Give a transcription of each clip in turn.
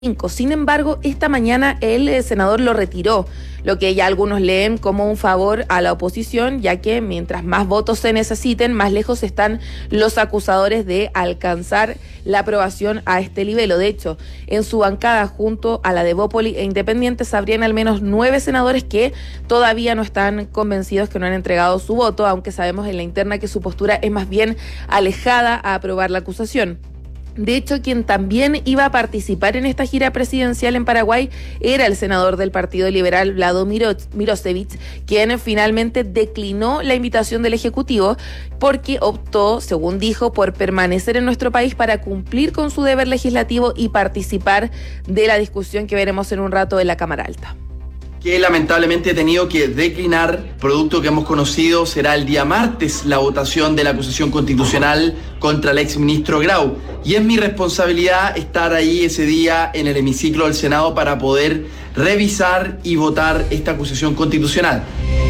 Sin embargo, esta mañana el senador lo retiró, lo que ya algunos leen como un favor a la oposición, ya que mientras más votos se necesiten, más lejos están los acusadores de alcanzar la aprobación a este nivel. De hecho, en su bancada, junto a la de Bópoli e Independientes, habrían al menos 9 senadores que todavía no están convencidos, que no han entregado su voto, aunque sabemos en la interna que su postura es más bien alejada a aprobar la acusación. De hecho, quien también iba a participar en esta gira presidencial en Paraguay era el senador del Partido Liberal, Vlado Mirosevic, quien finalmente declinó la invitación del Ejecutivo porque optó, según dijo, por permanecer en nuestro país para cumplir con su deber legislativo y participar de la discusión que veremos en un rato en la Cámara Alta. Que lamentablemente he tenido que declinar, producto que hemos conocido, será el día martes la votación de la acusación constitucional contra el exministro Grau. Y es mi responsabilidad estar ahí ese día en el hemiciclo del Senado para poder revisar y votar esta acusación constitucional.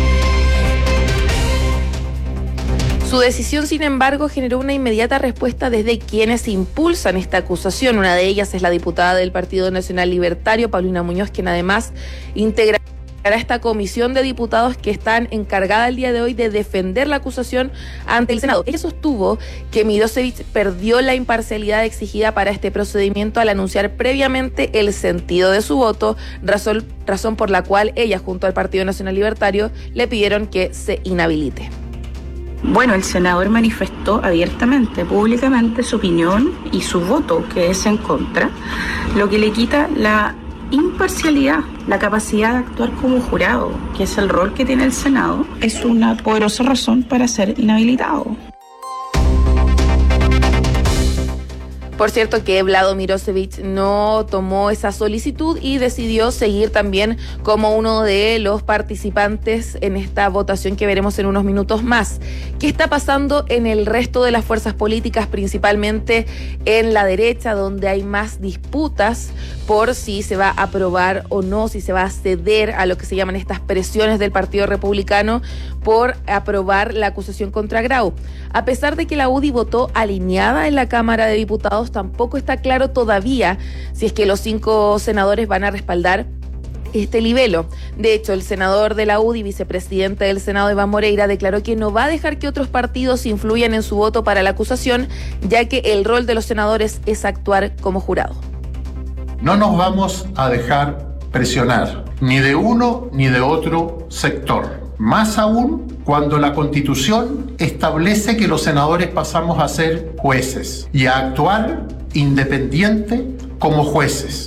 Su decisión, sin embargo, generó una inmediata respuesta desde quienes impulsan esta acusación. Una de ellas es la diputada del Partido Nacional Libertario, Paulina Muñoz, quien además integrará esta comisión de diputados que están encargada el día de hoy de defender la acusación ante el Senado. Ella sostuvo que Mirosevic perdió la imparcialidad exigida para este procedimiento al anunciar previamente el sentido de su voto, razón por la cual ella, junto al Partido Nacional Libertario, le pidieron que se inhabilite. Bueno, el senador manifestó abiertamente, públicamente, su opinión y su voto, que es en contra, lo que le quita la imparcialidad, la capacidad de actuar como jurado, que es el rol que tiene el Senado, es una poderosa razón para ser inhabilitado. Por cierto que Vlado Mirosevic no tomó esa solicitud y decidió seguir también como uno de los participantes en esta votación que veremos en unos minutos más. ¿Qué está pasando en el resto de las fuerzas políticas, principalmente en la derecha, donde hay más disputas por si se va a aprobar o no, si se va a ceder a lo que se llaman estas presiones del Partido Republicano por aprobar la acusación contra Grau? A pesar de que la UDI votó alineada en la Cámara de Diputados, tampoco está claro todavía si es que los 5 senadores van a respaldar este libelo. De hecho, el senador de la UDI, vicepresidente del Senado, Iván Moreira, declaró que no va a dejar que otros partidos influyan en su voto para la acusación, ya que el rol de los senadores es actuar como jurado. No nos vamos a dejar presionar, ni de uno ni de otro sector. Más aún cuando la Constitución establece que los senadores pasamos a ser jueces y a actuar independiente como jueces.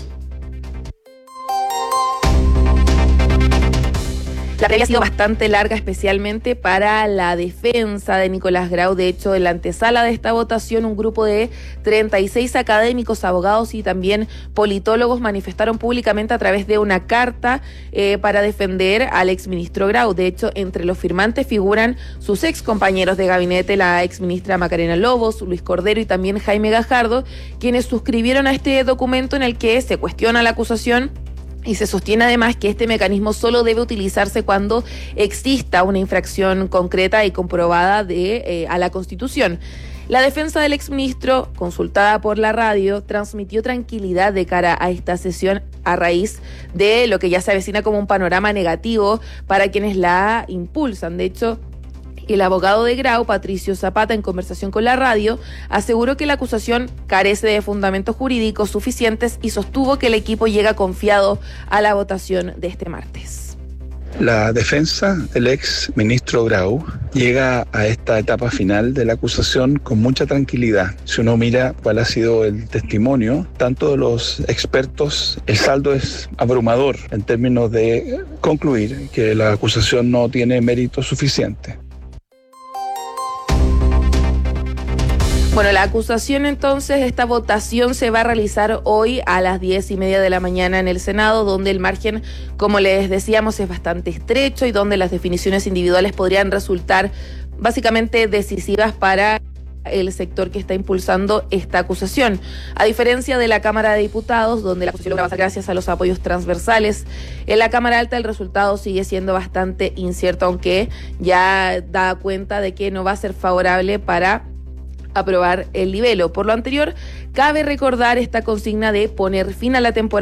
La previa ha sido bastante larga, especialmente para la defensa de Nicolás Grau. De hecho, en la antesala de esta votación, un grupo de 36 académicos, abogados y también politólogos manifestaron públicamente a través de una carta para defender al exministro Grau. De hecho, entre los firmantes figuran sus ex compañeros de gabinete, la exministra Macarena Lobos, Luis Cordero y también Jaime Gajardo, quienes suscribieron a este documento en el que se cuestiona la acusación. Y se sostiene además que este mecanismo solo debe utilizarse cuando exista una infracción concreta y comprobada a la Constitución. La defensa del exministro, consultada por la radio, transmitió tranquilidad de cara a esta sesión a raíz de lo que ya se avecina como un panorama negativo para quienes la impulsan. De hecho, el abogado de Grau, Patricio Zapata, en conversación con la radio, aseguró que la acusación carece de fundamentos jurídicos suficientes y sostuvo que el equipo llega confiado a la votación de este martes. La defensa del ex ministro Grau llega a esta etapa final de la acusación con mucha tranquilidad. Si uno mira cuál ha sido el testimonio, tanto de los expertos, el saldo es abrumador en términos de concluir que la acusación no tiene mérito suficiente. Bueno, la acusación entonces, esta votación se va a realizar hoy a las 10:30 de la mañana en el Senado, donde el margen, como les decíamos, es bastante estrecho y donde las definiciones individuales podrían resultar básicamente decisivas para el sector que está impulsando esta acusación. A diferencia de la Cámara de Diputados, donde la acusación logra avanzar gracias a los apoyos transversales, en la Cámara Alta el resultado sigue siendo bastante incierto, aunque ya da cuenta de que no va a ser favorable para aprobar el libelo. Por lo anterior, cabe recordar esta consigna de poner fin a la temporada